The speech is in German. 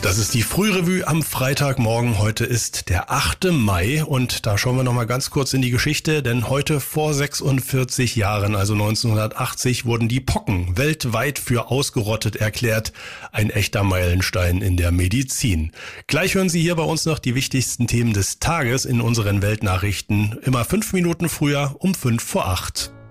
Das ist die Frührevue am Freitagmorgen. Heute ist der 8. Mai und da schauen wir nochmal ganz kurz in die Geschichte, denn heute vor 46 Jahren, also 1980, wurden die Pocken weltweit für ausgerottet erklärt. Ein echter Meilenstein in der Medizin. Gleich hören Sie hier bei uns noch die wichtigsten Themen des Tages in unseren Weltnachrichten. Immer 5 Minuten früher um 7:55.